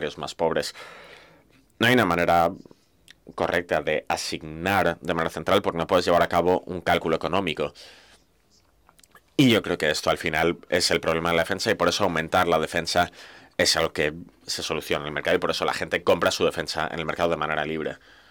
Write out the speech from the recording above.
barrios más pobres. No hay una manera correcta de asignar de manera central porque no puedes llevar a cabo un cálculo económico. Y yo creo que esto al final es el problema de la defensa y por eso aumentar la defensa es algo que se soluciona en el mercado y por eso la gente compra su defensa en el mercado de manera libre.